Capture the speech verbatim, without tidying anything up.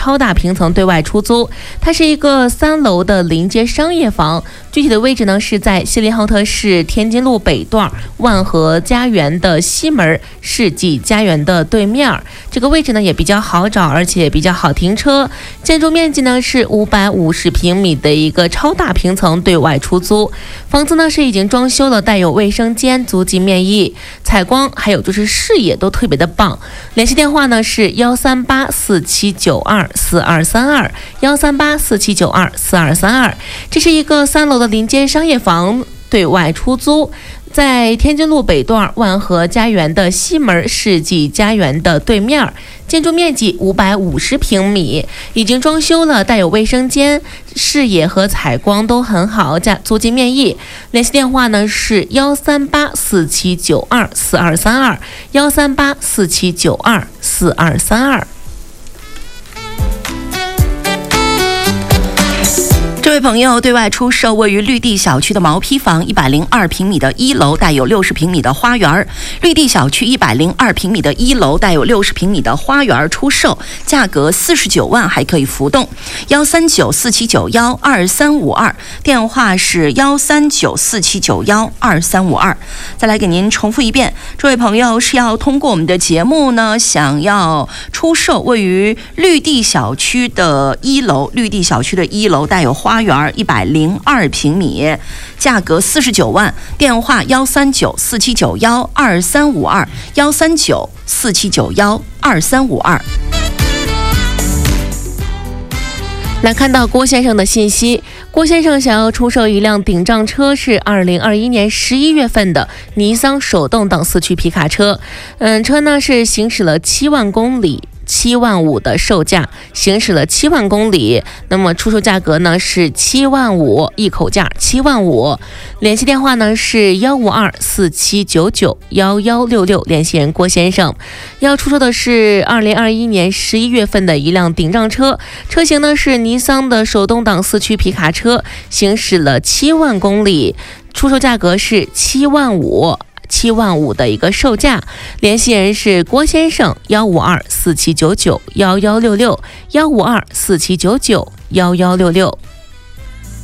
超大平层对外出租，它是一个三楼的临街商业房，具体的位置呢是在锡林浩特市天津路北段万和家园的西门世纪家园的对面，这个位置呢也比较好找，而且比较好停车。建筑面积呢是五百五十平米的一个超大平层对外出租，房子呢是已经装修了，带有卫生间，足迹面议，采光还有就是视野都特别的棒。联系电话呢是幺三八四七九二四二三二幺三八四七九二四二三二。这是一个三楼的临街商业房对外出租，在天津路北段万和家园的西门世纪家园的对面，建筑面积五百五十平米，已经装修了，带有卫生间，视野和采光都很好，价租金面议。联系电话呢是幺三八四七九二四二三二幺三八四七九二四二三二。 这位朋友对外出售位于绿地小区的毛坯房一百零二平米的一楼，带有六十平米的花园。绿地小区一百零二平米的一楼带有六十平米的花园出售，价格四十九万，还可以浮动。幺三九四七九幺二三五二，电话是幺三九四七九幺二三五二。再来给您重复一遍，这位朋友是要通过我们的节目呢，想要出售位于绿地小区的一楼，绿地小区的一楼带有花园一百零二平米，价格四十九万，电话幺三九四七九幺二三五二幺三九四七九幺二三五二。 来看到郭先生的信息，郭先生想要出售一辆顶账车，是二零二一年十一月份的尼桑手动挡四驱皮卡车，嗯，车呢是行驶了七万公里。七万五的售价，行驶了七万公里，那么出售价格呢是七万五，一口价七万五。联系电话呢是幺五二四七九九幺幺六六，联系人郭先生。要出售的是二零二一年十一月份的一辆顶账车，车型呢是尼桑的手动挡四驱皮卡车，行驶了七万公里，出售价格是七万五。七万五的一个售价，联系人是郭先生，幺五二四七九九幺幺六六幺五二四七九九幺幺六六。